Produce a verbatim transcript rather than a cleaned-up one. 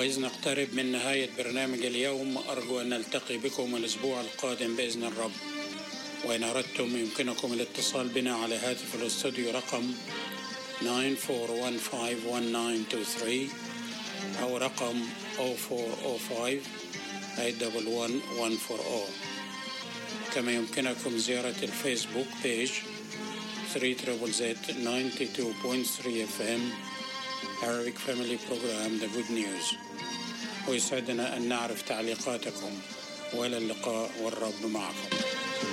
وإذ نقترب من نهاية برنامج اليوم أرجو أن نلتقي بكم الأسبوع القادم بإذن الرب. وإن أردتم يمكنكم الاتصال بنا على هاتف الاستوديو رقم nine four one five one nine two three أو رقم zero four zero five eight one one one four zero. كما يمكنكم زيارة الفيسبوك بيج three Z Z ninety-two point three F M Arabic Family Program The Good News. ويسعدنا أن نعرف تعليقاتكم، وإلى اللقاء والرب معكم.